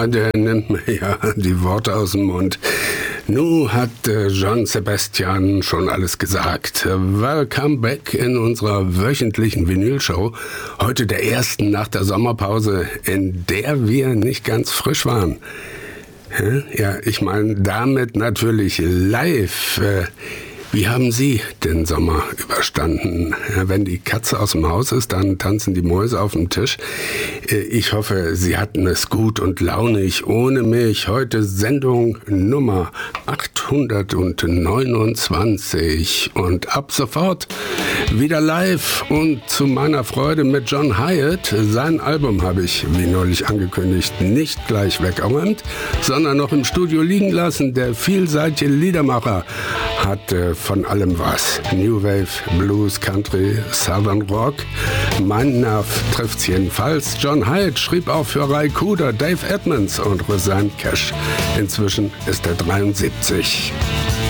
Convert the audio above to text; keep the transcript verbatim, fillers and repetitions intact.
Ja, der nimmt mir ja die Worte aus dem Mund. Nun hat äh, John Sebastian schon alles gesagt. Welcome back in unserer wöchentlichen Vinylshow. Heute der ersten nach der Sommerpause, in der wir nicht ganz frisch waren. Ja, ich meine damit natürlich live. Äh, Wie haben Sie den Sommer überstanden? Ja, wenn die Katze aus dem Haus ist, dann tanzen die Mäuse auf dem Tisch. Ich hoffe, Sie hatten es gut und launig ohne mich. Heute Sendung Nummer achthundertneunundzwanzig und ab sofort wieder live und zu meiner Freude mit John Hiatt. Sein Album habe ich, wie neulich angekündigt, nicht gleich weggeräumt, sondern noch im Studio liegen lassen. Der vielseitige Liedermacher hat äh, von allem was. New Wave, Blues, Country, Southern Rock. Mein Nerv trifft's jedenfalls. John Hiatt schrieb auch für Ry Cooder, Dave Edmunds und Rosanne Cash. Inzwischen ist er dreiundsiebzig.